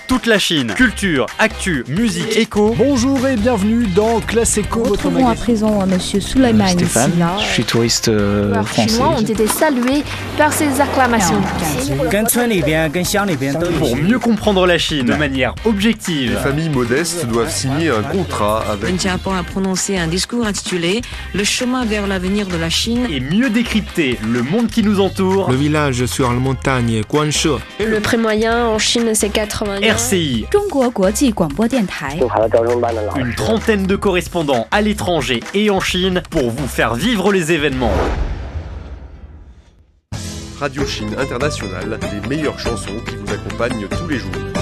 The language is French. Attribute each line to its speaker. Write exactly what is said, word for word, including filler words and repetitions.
Speaker 1: Toute la Chine, culture, actu, musique, éco.
Speaker 2: Bonjour et bienvenue dans Classe Éco, votre
Speaker 3: Retrouvons à
Speaker 2: magazine.
Speaker 3: présent euh, Monsieur Sulaiman
Speaker 4: Stéphane,
Speaker 3: Silla.
Speaker 4: je suis touriste euh,
Speaker 5: Les joueurs
Speaker 4: français.
Speaker 5: chinois ont été salués par ces acclamations.
Speaker 1: Pour mieux comprendre la Chine de manière objective.
Speaker 6: Les familles modestes doivent signer un contrat avec...
Speaker 7: Wen Jiabao a prononcé un discours intitulé « Le chemin vers l'avenir de la Chine ».
Speaker 1: Et mieux décrypter le monde qui nous entoure.
Speaker 8: Le village sur la montagne Guanshe.
Speaker 9: Le prix moyen en Chine, c'est quatre-vingts yuan.
Speaker 1: R C I,
Speaker 3: 中国国际广播电台。
Speaker 1: une trentaine de correspondants à l'étranger et en Chine pour vous faire vivre les événements.
Speaker 6: Radio Chine Internationale, les meilleures chansons qui vous accompagnent tous les jours.